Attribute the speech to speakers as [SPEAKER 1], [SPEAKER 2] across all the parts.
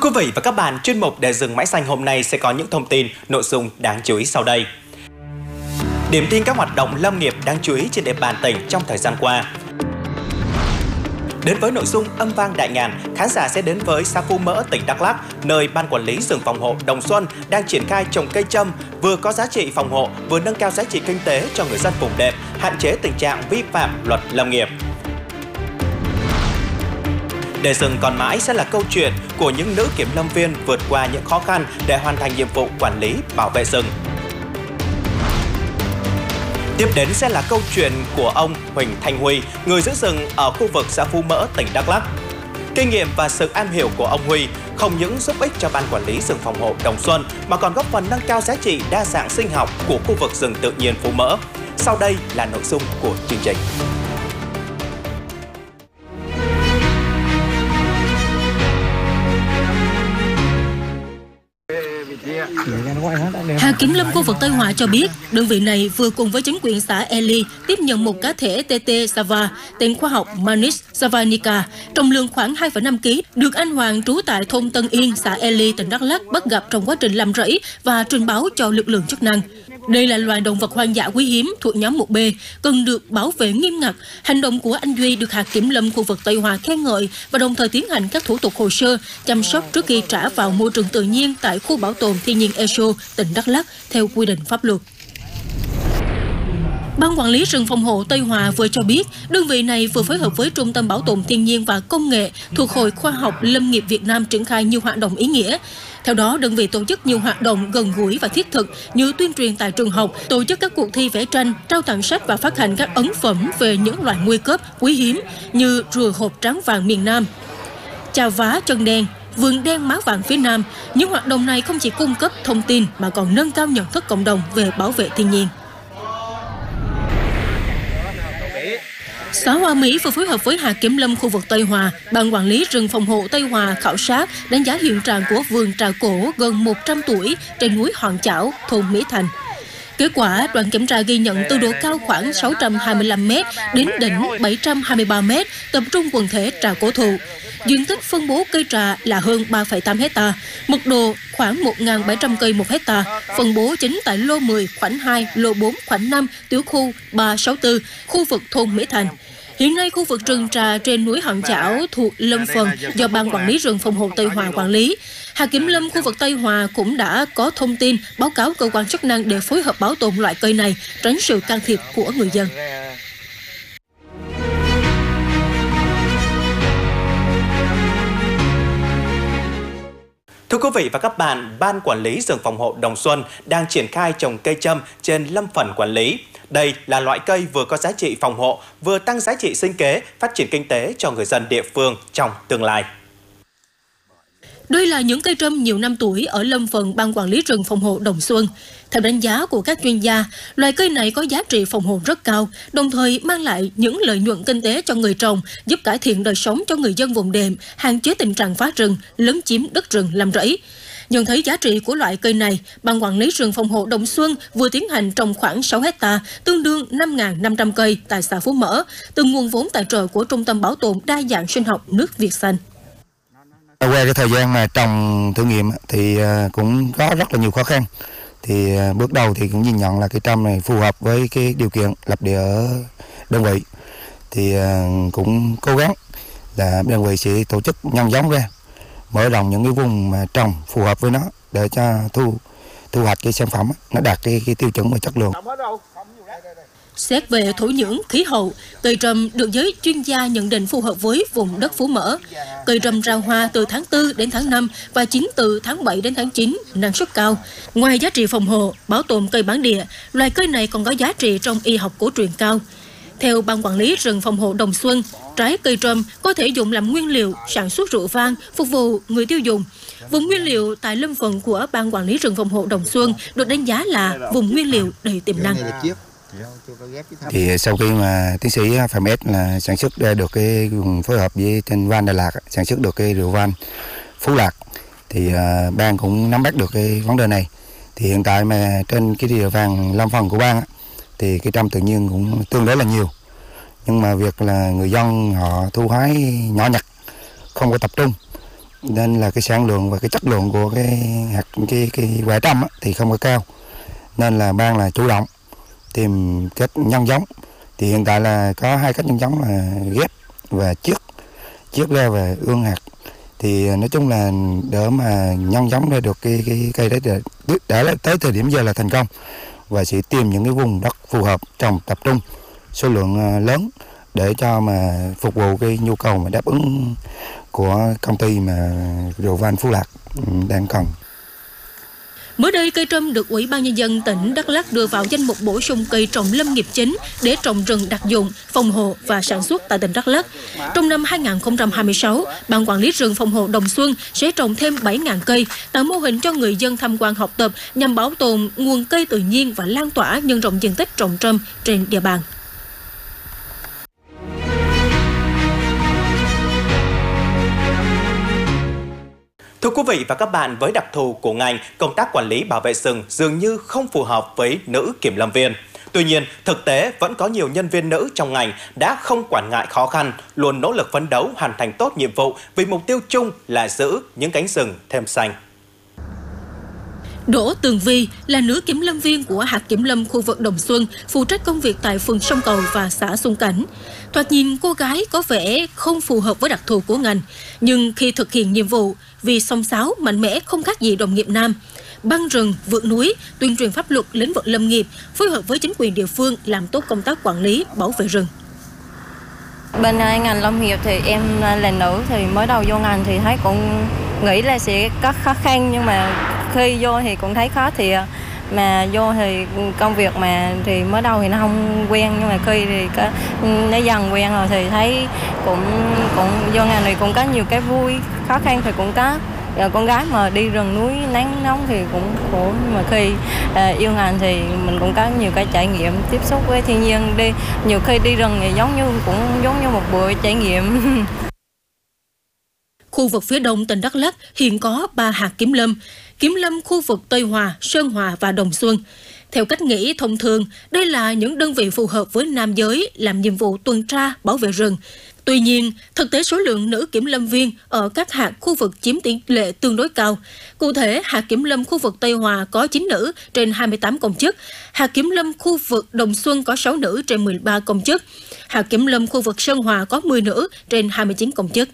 [SPEAKER 1] quý vị và các bạn, chuyên mục Để rừng mãi xanh hôm nay sẽ có những thông tin, nội dung đáng chú ý sau đây. Điểm tin các hoạt động lâm nghiệp đáng chú ý trên địa bàn tỉnh trong thời gian qua. Đến với nội dung âm vang đại ngàn, khán giả sẽ đến với xã Phú Mỡ, tỉnh Đắk Lắk, nơi Ban Quản lý rừng phòng hộ Đồng Xuân đang triển khai trồng cây châm, vừa có giá trị phòng hộ, vừa nâng cao giá trị kinh tế cho người dân vùng đệm, hạn chế tình trạng vi phạm luật lâm nghiệp. Để rừng còn mãi sẽ là câu chuyện của những nữ kiểm lâm viên vượt qua những khó khăn để hoàn thành nhiệm vụ quản lý, bảo vệ rừng. Tiếp đến sẽ là câu chuyện của ông Huỳnh Thanh Huy, người giữ rừng ở khu vực xã Phú Mỡ, tỉnh Đắk Lắk. Kinh nghiệm và sự am hiểu của ông Huy không những giúp ích cho Ban Quản lý rừng phòng hộ Đồng Xuân mà còn góp phần nâng cao giá trị đa dạng sinh học của khu vực rừng tự nhiên Phú Mỡ. Sau đây là nội dung của chương trình.
[SPEAKER 2] Hạt Kiểm lâm khu vực Tây Hòa cho biết, đơn vị này vừa cùng với chính quyền xã Eli tiếp nhận một cá thể TT Sava, tên khoa học Manis savanica, trọng lượng khoảng 2,5 kg, được anh Hoàng trú tại thôn Tân Yên, xã Eli, tỉnh Đắk Lắk bắt gặp trong quá trình làm rẫy và trình báo cho lực lượng chức năng. Đây là loài động vật hoang dã quý hiếm thuộc nhóm 1B, cần được bảo vệ nghiêm ngặt. Hành động của anh Duy được Hạt Kiểm lâm khu vực Tây Hòa khen ngợi và đồng thời tiến hành các thủ tục hồ sơ, chăm sóc trước khi trả vào môi trường tự nhiên tại khu bảo tồn thiên nhiên Eso, tỉnh Đắk Lắk theo quy định pháp luật. Ban Quản lý rừng phòng hộ Tây Hòa vừa cho biết, đơn vị này vừa phối hợp với Trung tâm Bảo tồn Thiên nhiên và Công nghệ thuộc Hội Khoa học Lâm nghiệp Việt Nam triển khai nhiều hoạt động ý nghĩa. Theo đó, đơn vị tổ chức nhiều hoạt động gần gũi và thiết thực như tuyên truyền tại trường học, tổ chức các cuộc thi vẽ tranh, trao tặng sách và phát hành các ấn phẩm về những loài nguy cấp, quý hiếm như rùa hộp trắng vàng miền Nam, chà vá chân đen, vườn đen má vàng phía Nam. Những hoạt động này không chỉ cung cấp thông tin mà còn nâng cao nhận thức cộng đồng về bảo vệ thiên nhiên. Xã Hòa Mỹ vừa phối hợp với Hạt Kiểm lâm khu vực Tây Hòa, Ban Quản lý rừng phòng hộ Tây Hòa khảo sát, đánh giá hiện trạng của vườn trà cổ gần 100 tuổi trên núi Hòn Chảo, thôn Mỹ Thành. Kết quả, đoàn kiểm tra ghi nhận từ độ cao khoảng 625 m đến đỉnh 723 m, tập trung quần thể trà cổ thụ. Diện tích phân bố cây trà là hơn 3,8 hecta, mật độ khoảng 1.700 cây 1 hecta, phân bố chính tại lô 10, khoảnh 2, lô 4, khoảnh 5, tiểu khu 364, khu vực thôn Mỹ Thành. Hiện nay, khu vực rừng trà trên núi Hòn Chảo thuộc lâm phần do Ban Quản lý rừng phòng hộ Tây Hòa quản lý. Hạt Kiểm lâm khu vực Tây Hòa cũng đã có thông tin báo cáo cơ quan chức năng để phối hợp bảo tồn loại cây này, tránh sự can thiệp của người dân.
[SPEAKER 1] Thưa quý vị và các bạn, Ban Quản lý rừng phòng hộ Đồng Xuân đang triển khai trồng cây châm trên lâm phần quản lý. Đây là loại cây vừa có giá trị phòng hộ, vừa tăng giá trị sinh kế, phát triển kinh tế cho người dân địa phương trong tương lai.
[SPEAKER 2] Đây là những cây trâm nhiều năm tuổi ở lâm phần Ban Quản lý rừng phòng hộ Đồng Xuân. Theo đánh giá của các chuyên gia, loài cây này có giá trị phòng hộ rất cao, đồng thời mang lại những lợi nhuận kinh tế cho người trồng, giúp cải thiện đời sống cho người dân vùng đệm, hạn chế tình trạng phá rừng, lấn chiếm đất rừng làm rẫy. Nhận thấy giá trị của loại cây này, Ban Quản lý rừng phòng hộ Đồng Xuân vừa tiến hành trồng khoảng 6 hecta, tương đương 5.500 cây tại xã Phú Mỡ, từ nguồn vốn tài trợ của Trung tâm Bảo tồn Đa dạng sinh học nước Việt Xanh.
[SPEAKER 3] Qua cái thời gian mà trồng thử nghiệm thì cũng có rất là nhiều khó khăn. Thì bước đầu thì cũng nhìn nhận là cái trâm này phù hợp với cái điều kiện lập địa ở đơn vị. Thì cũng cố gắng là đơn vị sẽ tổ chức nhân giống ra, mở rộng những cái vùng mà trồng phù hợp với nó để cho thu hoạch cái sản phẩm nó đạt cái tiêu chuẩn và chất lượng.
[SPEAKER 2] Xét về thổ nhưỡng, khí hậu, cây trâm được giới chuyên gia nhận định phù hợp với vùng đất Phú Mỡ. Cây trâm ra hoa từ tháng 4 đến tháng 5 và chín từ tháng 7 đến tháng 9, năng suất cao. Ngoài giá trị phòng hộ, bảo tồn cây bản địa, loài cây này còn có giá trị trong y học cổ truyền cao. Theo Ban Quản lý rừng phòng hộ Đồng Xuân, trái cây trâm có thể dùng làm nguyên liệu sản xuất rượu vang, phục vụ người tiêu dùng. Vùng nguyên liệu tại lâm phần của Ban Quản lý rừng phòng hộ Đồng Xuân được đánh giá là vùng nguyên liệu đầy tiềm năng.
[SPEAKER 3] Thì sau khi mà tiến sĩ Phạm S là sản xuất ra được cái phối hợp với trên Van Đà Lạt sản xuất được cái rượu Van Phú Lạc, thì ban cũng nắm bắt được cái vấn đề này. Thì hiện tại mà trên cái địa bàn lâm phần của ban thì cái trâm tự nhiên cũng tương đối là nhiều, nhưng mà việc là người dân họ thu hái nhỏ nhặt, không có tập trung, nên là cái sản lượng và cái chất lượng của cái quả trăm thì không có cao, nên là ban là chủ động tìm cách nhân giống. Thì hiện tại là có 2 cách nhân giống là ghép và chiết ra và ương hạt. Thì nói chung là để mà nhân giống ra được cái cây đấy đã tới thời điểm giờ là thành công, và sẽ tìm những cái vùng đất phù hợp trồng tập trung số lượng lớn để cho mà phục vụ cái nhu cầu mà đáp ứng của công ty mà rượu vang Phú Lạc đang cần.
[SPEAKER 2] Mới đây, cây trâm được Ủy ban Nhân dân tỉnh Đắk Lắk đưa vào danh mục bổ sung cây trồng lâm nghiệp chính để trồng rừng đặc dụng, phòng hộ và sản xuất tại tỉnh Đắk Lắk. Trong năm 2026, Ban Quản lý rừng phòng hộ Đồng Xuân sẽ trồng thêm 7.000 cây, tạo mô hình cho người dân tham quan học tập nhằm bảo tồn nguồn cây tự nhiên và lan tỏa nhân rộng diện tích trồng trâm trên địa bàn.
[SPEAKER 1] Thưa quý vị và các bạn, với đặc thù của ngành, công tác quản lý bảo vệ rừng dường như không phù hợp với nữ kiểm lâm viên. Tuy nhiên, thực tế vẫn có nhiều nhân viên nữ trong ngành đã không quản ngại khó khăn, luôn nỗ lực phấn đấu hoàn thành tốt nhiệm vụ vì mục tiêu chung là giữ những cánh rừng thêm xanh.
[SPEAKER 2] Đỗ Tường Vi là nữ kiểm lâm viên của hạt kiểm lâm khu vực Đồng Xuân, phụ trách công việc tại phường Sông Cầu và xã Xuân Cảnh. Thoạt nhìn cô gái có vẻ không phù hợp với đặc thù của ngành, nhưng khi thực hiện nhiệm vụ, vì xông xáo, mạnh mẽ không khác gì đồng nghiệp nam. Băng rừng, vượt núi, tuyên truyền pháp luật lĩnh vực lâm nghiệp, phối hợp với chính quyền địa phương làm tốt công tác quản lý, bảo vệ rừng.
[SPEAKER 4] Bên ngành lâm nghiệp thì em là nữ, thì mới đầu vô ngành thì thấy cũng nghĩ là sẽ có khó khăn, nhưng mà khi vô thì cũng thấy khó thiệt. Mà vô thì công việc mà thì mới đầu thì nó không quen, nhưng mà khi thì nó dần quen rồi thì thấy cũng vô ngành thì cũng có nhiều cái vui, khó khăn thì cũng có. Rồi con gái mà đi rừng núi nắng nóng thì cũng khổ, mà khi yêu ngành thì mình cũng có nhiều cái trải nghiệm tiếp xúc với thiên nhiên. Nhiều khi đi rừng thì cũng giống như một buổi trải nghiệm.
[SPEAKER 2] Khu vực phía đông tỉnh Đắk Lắk hiện có 3 hạt kiểm lâm khu vực Tây Hòa, Sơn Hòa và Đồng Xuân. Theo cách nghĩ thông thường, đây là những đơn vị phù hợp với nam giới làm nhiệm vụ tuần tra, bảo vệ rừng. Tuy nhiên, thực tế số lượng nữ kiểm lâm viên ở các hạt khu vực chiếm tỷ lệ tương đối cao. Cụ thể, hạt kiểm lâm khu vực Tây Hòa có 9 nữ trên 28 công chức, hạt kiểm lâm khu vực Đồng Xuân có 6 nữ trên 13 công chức, hạt kiểm lâm khu vực Sơn Hòa có 10 nữ trên 29 công chức.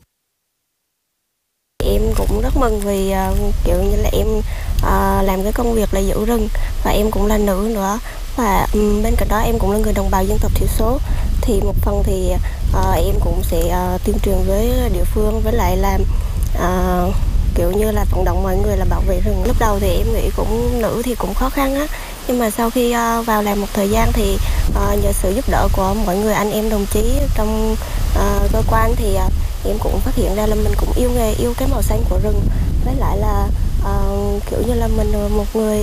[SPEAKER 5] Em cũng rất mừng vì kiểu như là em làm cái công việc là giữ rừng, và em cũng là nữ nữa, và bên cạnh đó em cũng là người đồng bào dân tộc thiểu số. Thì một phần thì em cũng sẽ tuyên truyền với địa phương, với lại là kiểu như là vận động mọi người là bảo vệ rừng. Lúc đầu thì em nghĩ cũng nữ thì cũng khó khăn á, nhưng mà sau khi vào làm một thời gian thì nhờ sự giúp đỡ của mọi người anh em đồng chí trong cơ quan thì em cũng phát hiện ra là mình cũng yêu nghề, yêu cái màu xanh của rừng, với lại là kiểu như là mình một người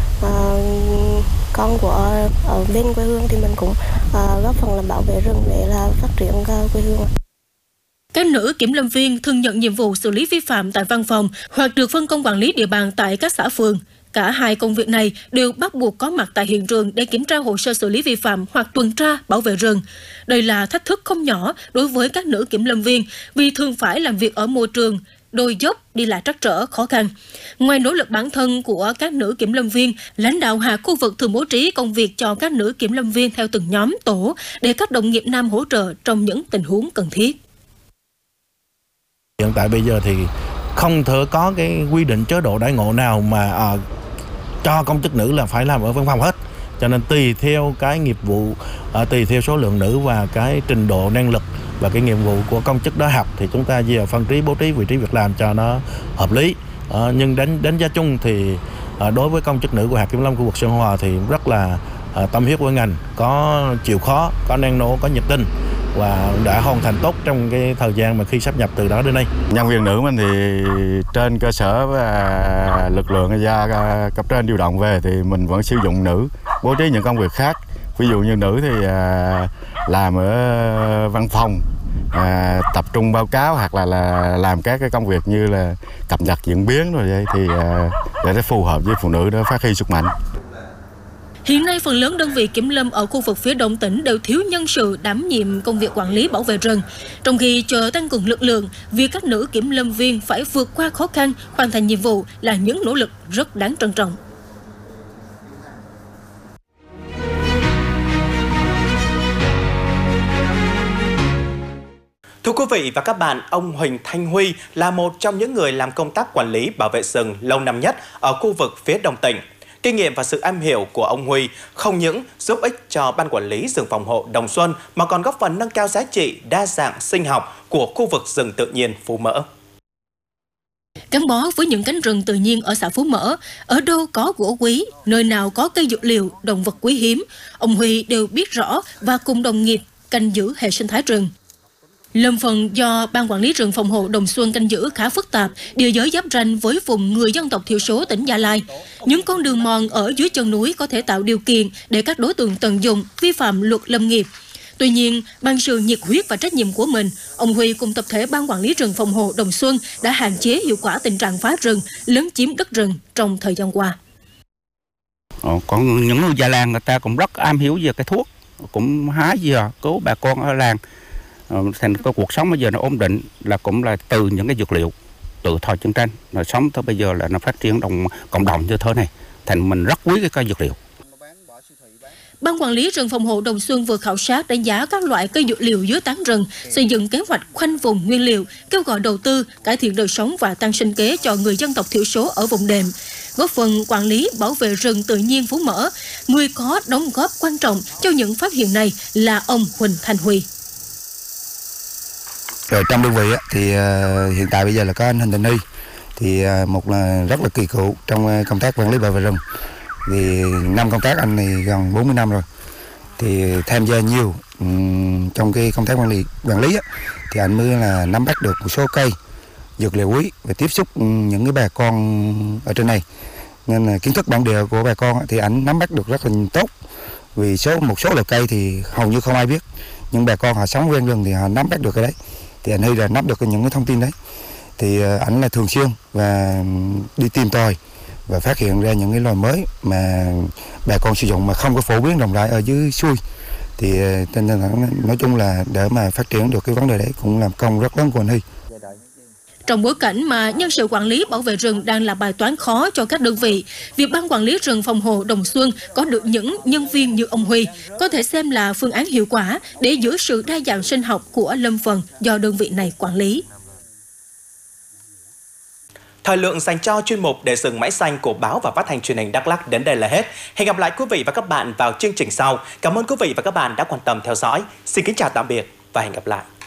[SPEAKER 5] con của ở bên quê hương thì mình cũng góp phần làm bảo vệ rừng để là phát triển quê hương.
[SPEAKER 2] Các nữ kiểm lâm viên thường nhận nhiệm vụ xử lý vi phạm tại văn phòng hoặc được phân công quản lý địa bàn tại các xã phường. Cả hai công việc này đều bắt buộc có mặt tại hiện trường để kiểm tra hồ sơ xử lý vi phạm hoặc tuần tra bảo vệ rừng. Đây là thách thức không nhỏ đối với các nữ kiểm lâm viên vì thường phải làm việc ở môi trường đồi dốc, đi lại trắc trở, khó khăn. Ngoài nỗ lực bản thân của các nữ kiểm lâm viên, lãnh đạo hạt khu vực thường bố trí công việc cho các nữ kiểm lâm viên theo từng nhóm tổ để các đồng nghiệp nam hỗ trợ trong những tình huống cần thiết.
[SPEAKER 6] Hiện tại bây giờ thì không thể có cái quy định chế độ đãi ngộ nào mà cho công chức nữ là phải làm ở văn phòng hết. Cho nên tùy theo cái nghiệp vụ, tùy theo số lượng nữ và cái trình độ năng lực và cái nhiệm vụ của công chức đó học thì chúng ta về phân trí bố trí vị trí việc làm cho nó hợp lý. Nhưng đánh giá chung thì đối với công chức nữ của hạt kiểm lâm khu vực Sơn Hòa thì rất là tâm huyết với ngành, có chịu khó, có năng nổ, có nhiệt tình và đã hoàn thành tốt trong cái thời gian mà khi sáp nhập từ đó đến nay.
[SPEAKER 7] Nhân viên nữ mình thì trên cơ sở và lực lượng do cấp trên điều động về thì mình vẫn sử dụng nữ bố trí những công việc khác. Ví dụ như nữ thì làm ở văn phòng, tập trung báo cáo hoặc là làm các cái công việc như là cập nhật diễn biến rồi vậy thì để phù hợp với phụ nữ đó phát huy sức mạnh.
[SPEAKER 2] Hiện nay, phần lớn đơn vị kiểm lâm ở khu vực phía đông tỉnh đều thiếu nhân sự đảm nhiệm công việc quản lý bảo vệ rừng. Trong khi chờ tăng cường lực lượng, việc các nữ kiểm lâm viên phải vượt qua khó khăn, hoàn thành nhiệm vụ là những nỗ lực rất đáng trân trọng.
[SPEAKER 1] Thưa quý vị và các bạn, ông Huỳnh Thanh Huy là một trong những người làm công tác quản lý bảo vệ rừng lâu năm nhất ở khu vực phía đông tỉnh. Kinh nghiệm và sự am hiểu của ông Huy không những giúp ích cho Ban Quản lý rừng phòng hộ Đồng Xuân mà còn góp phần nâng cao giá trị đa dạng sinh học của khu vực rừng tự nhiên Phú Mỡ.
[SPEAKER 2] Gắn bó với những cánh rừng tự nhiên ở xã Phú Mỡ, ở đâu có gỗ quý, nơi nào có cây dược liệu, động vật quý hiếm, ông Huy đều biết rõ và cùng đồng nghiệp canh giữ hệ sinh thái rừng. Lâm phần do Ban Quản lý rừng phòng hộ Đồng Xuân canh giữ khá phức tạp, địa giới giáp ranh với vùng người dân tộc thiểu số tỉnh Gia Lai. Những con đường mòn ở dưới chân núi có thể tạo điều kiện để các đối tượng tận dụng, vi phạm luật lâm nghiệp. Tuy nhiên, bằng sự nhiệt huyết và trách nhiệm của mình, ông Huy cùng tập thể Ban Quản lý rừng phòng hộ Đồng Xuân đã hạn chế hiệu quả tình trạng phá rừng, lấn chiếm đất rừng trong thời gian qua.
[SPEAKER 8] Còn những người già làng người ta cũng rất am hiểu về cái thuốc, cũng hái dừa cứu bà con ở làng. Thành cái cuộc sống bây giờ nó ổn định là cũng là từ những cái dược liệu từ thời chiến tranh, rồi sống tới bây giờ là nó phát triển trong cộng đồng như thế này, thành mình rất quý cái cây dược liệu.
[SPEAKER 2] Ban Quản lý rừng phòng hộ Đồng Xuân vừa khảo sát đánh giá các loại cây dược liệu dưới tán rừng, xây dựng kế hoạch khoanh vùng nguyên liệu, kêu gọi đầu tư, cải thiện đời sống và tăng sinh kế cho người dân tộc thiểu số ở vùng đệm, góp phần quản lý bảo vệ rừng tự nhiên Phú Mỡ. Người có đóng góp quan trọng cho những phát hiện này là ông Huỳnh Thanh Huy.
[SPEAKER 3] Rồi trong đơn vị thì hiện tại bây giờ là có anh Huỳnh Thanh Huy, thì một là rất là kỳ cựu trong công tác quản lý bảo vệ rừng. Thì năm công tác anh này gần 40 năm rồi, thì tham gia nhiều trong cái công tác quản lý thì anh mới là nắm bắt được một số cây dược liệu quý và tiếp xúc những cái bà con ở trên này, nên là kiến thức bản địa của bà con thì anh nắm bắt được rất là tốt. Vì một số loại cây thì hầu như không ai biết, nhưng bà con họ sống ven rừng thì họ nắm bắt được cái đấy, thì anh Huy là nắm được những cái thông tin đấy, thì anh là thường xuyên và đi tìm tòi và phát hiện ra những cái loài mới mà bà con sử dụng mà không có phổ biến rộng rãi ở dưới xuôi, thì nên là nói chung là để mà phát triển được cái vấn đề đấy cũng làm công rất lớn của anh Huy.
[SPEAKER 2] Trong bối cảnh mà nhân sự quản lý bảo vệ rừng đang là bài toán khó cho các đơn vị, việc Ban Quản lý rừng phòng hộ Đồng Xuân có được những nhân viên như ông Huy có thể xem là phương án hiệu quả để giữ sự đa dạng sinh học của lâm phần do đơn vị này quản lý.
[SPEAKER 1] Thời lượng dành cho chuyên mục Để rừng mãi xanh của báo và phát thanh truyền hình Đắk Lắk đến đây là hết. Hẹn gặp lại quý vị và các bạn vào chương trình sau. Cảm ơn quý vị và các bạn đã quan tâm theo dõi. Xin kính chào tạm biệt và hẹn gặp lại.